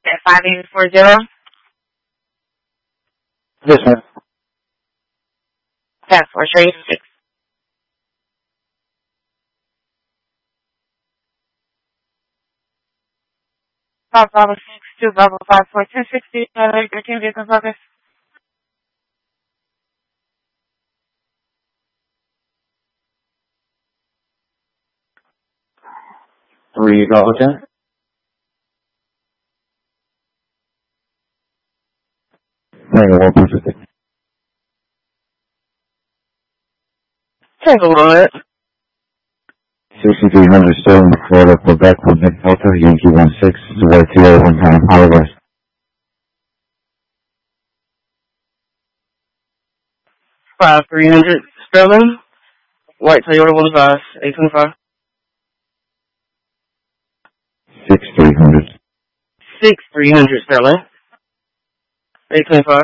at 5840. Yes, ma'am. Task Force 86. Bravo 62, Bravo 54, 1060, 13 vehicle focus. 3 Bravo 10. Tango 150. Take a look. 6300 Sterling, Florida, Quebec, Quebec, Delta, Yankee 16, White Toyota, 1 time, Hollywood. 5300 Sterling, White Toyota 15, 825. 6300. 6300 Sterling, 825.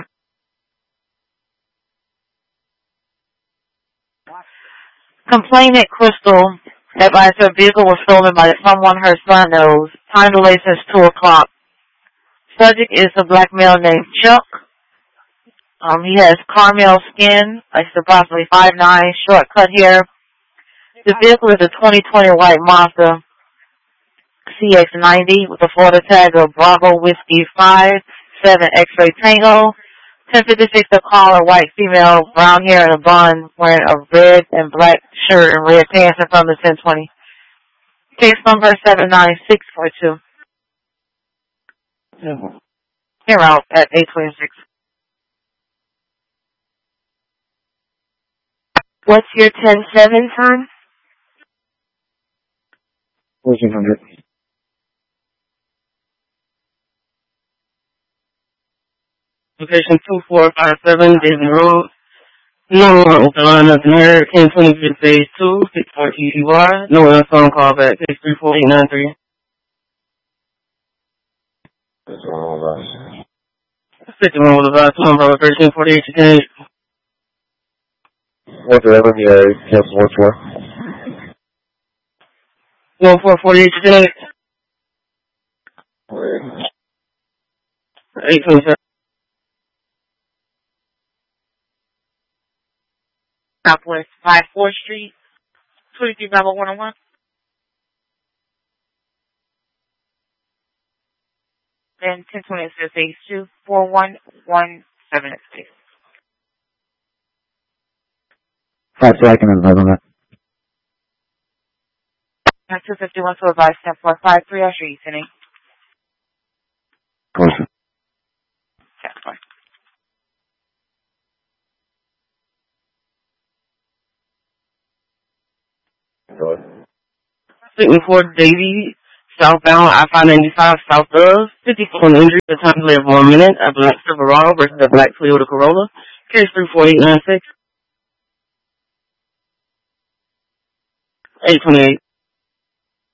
Complainant Crystal advised her vehicle was stolen by someone her son knows. Time delay since 2 o'clock. Subject is a black male named Chuck. He has caramel skin, like approximately 5'9", short cut hair. The vehicle is a 2020 white Mazda CX-90 with a Florida tag of Bravo Whiskey 5-7 X-Ray Tango. 1056 a caller, white female, brown hair and a bun, wearing a red and black shirt and red pants in front of the 1020. Case number 79642. Here out at 826. What's your 10-7 time? 1400. Location 2457 David Road. No one North Carolina, Canary, 1020 phase 2, 64 ECY. No one phone call back, case 34893. That's all of us. 51 with a vice number 1348 Chicago. What's the other? Yeah, cancel what's what? 1448 Chicago. 827. Southwest 54th Street, 23 Bravo 101. And 1020 says phase 2, 4117. 5 seconds, on that. 251 to advise 10453, I'll show you today. Close. Go ahead. 54 Davy, southbound I-595 south of 54 injury, the time delay of 1 minute, a black Silverado versus a black Toyota Corolla. Case 34896. 828.